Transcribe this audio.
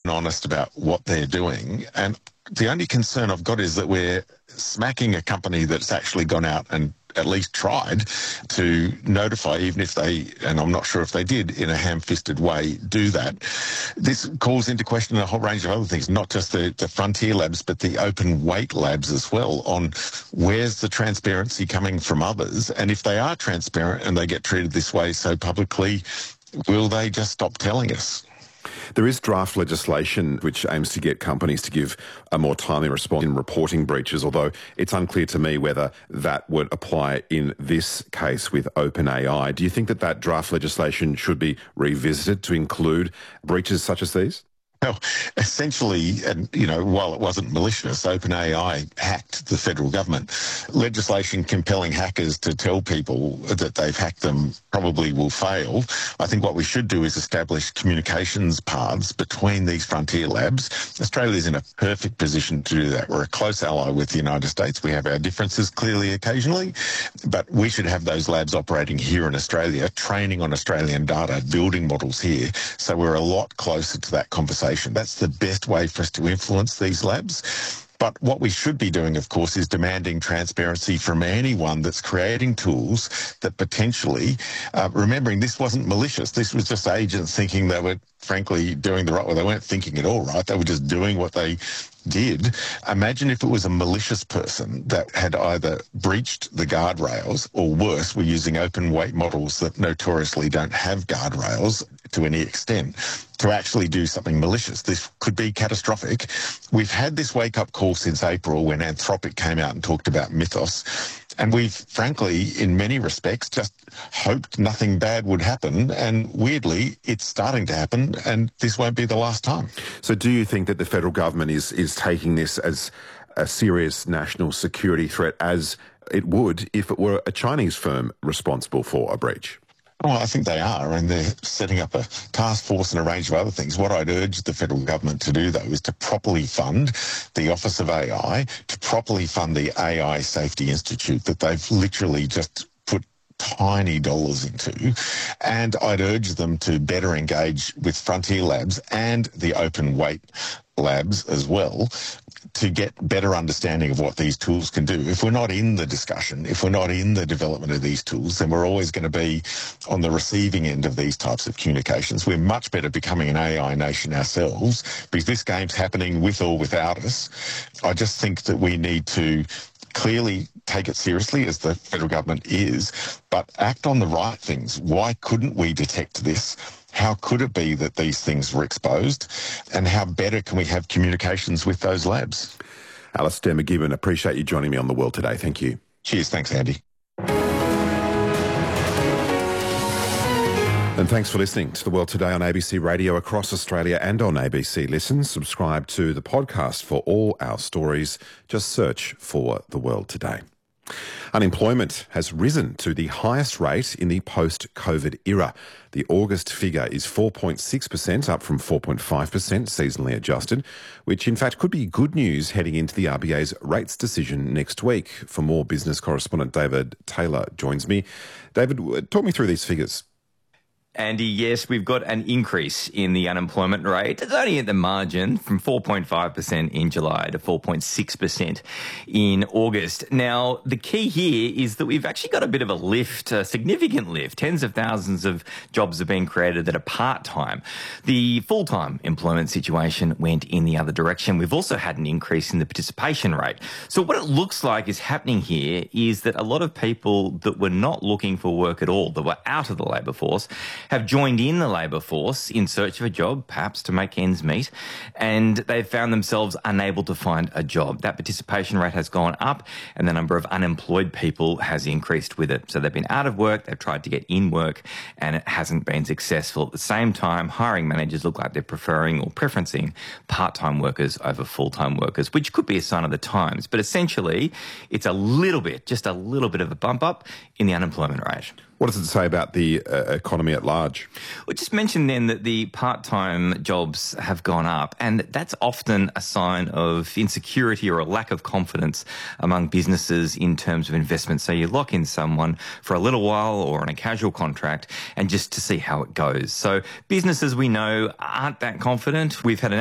and honest about what they're doing. And the only concern I've got is that we're smacking a company that's actually gone out and at least tried to notify, even if they, and I'm not sure if they did, in a ham-fisted way, do that. This calls into question a whole range of other things, not just the frontier labs, but the open weight labs as well, on where's the transparency coming from others, and if they are transparent and they get treated this way so publicly, will they just stop telling us? There is draft legislation which aims to get companies to give a more timely response in reporting breaches, although it's unclear to me whether that would apply in this case with OpenAI. Do you think that that draft legislation should be revisited to include breaches such as these? Well, essentially, and while it wasn't malicious, OpenAI hacked the federal government. Legislation compelling hackers to tell people that they've hacked them probably will fail. I think what we should do is establish communications paths between these frontier labs. Australia's in a perfect position to do that. We're a close ally with the United States. We have our differences clearly occasionally, but we should have those labs operating here in Australia, training on Australian data, building models here, so we're a lot closer to that conversation. That's the best way for us to influence these labs. But what we should be doing, of course, is demanding transparency from anyone that's creating tools that potentially, remembering this wasn't malicious, this was just agents thinking they were, frankly, doing the right way. They weren't thinking at all right. They were just doing what they did. Imagine if it was a malicious person that had either breached the guardrails or worse, were using open weight models that notoriously don't have guardrails to any extent to actually do something malicious. This could be catastrophic. We've had this wake-up call since April when Anthropic came out and talked about Mythos. And we've, frankly, in many respects, just hoped nothing bad would happen. And weirdly, it's starting to happen, and this won't be the last time. So do you think that the federal government is taking this as a serious national security threat, as it would if it were a Chinese firm responsible for a breach? Well, I think they are, and they're setting up a task force and a range of other things. What I'd urge the federal government to do, though, is to properly fund the Office of AI, to properly fund the AI Safety Institute that they've literally just put tiny dollars into. And I'd urge them to better engage with frontier labs and the open weight labs as well, to get better understanding of what these tools can do. If we're not in the discussion, if we're not in the development of these tools, then we're always going to be on the receiving end of these types of communications. We're much better becoming an AI nation ourselves, because this game's happening with or without us. I just think that we need to clearly take it seriously, as the federal government is, but act on the right things. Why couldn't we detect this? How could it be that these things were exposed? And how better can we have communications with those labs? Alastair McGibbon, appreciate you joining me on The World Today. Thank you. Cheers. Thanks, Andy. And thanks for listening to The World Today on ABC Radio across Australia and on ABC Listen. Subscribe to the podcast for all our stories. Just search for The World Today. Unemployment has risen to the highest rate in the post-COVID era. The August figure is 4.6%, up from 4.5% seasonally adjusted, which in fact could be good news heading into the RBA's rates decision next week. For more, business correspondent David Taylor joins me. David, talk me through these figures. Andy, yes, we've got an increase in the unemployment rate. It's only at the margin, from 4.5% in July to 4.6% in August. Now, the key here is that we've actually got a bit of a lift, a significant lift. Tens of thousands of jobs are being created that are part-time. The full-time employment situation went in the other direction. We've also had an increase in the participation rate. So what it looks like is happening here is that a lot of people that were not looking for work at all, that were out of the labour force, have joined in the labour force in search of a job, perhaps to make ends meet, and they've found themselves unable to find a job. That participation rate has gone up, and the number of unemployed people has increased with it. So they've been out of work, they've tried to get in work, and it hasn't been successful. At the same time, hiring managers look like they're preferring or preferencing part-time workers over full-time workers, which could be a sign of the times. But essentially, it's a little bit, just a little bit of a bump up in the unemployment rate. What does it say about the economy at large? Well, just mention then that the part-time jobs have gone up, and that's often a sign of insecurity or a lack of confidence among businesses in terms of investment. So you lock in someone for a little while or on a casual contract and just to see how it goes. So businesses, we know, aren't that confident. We've had an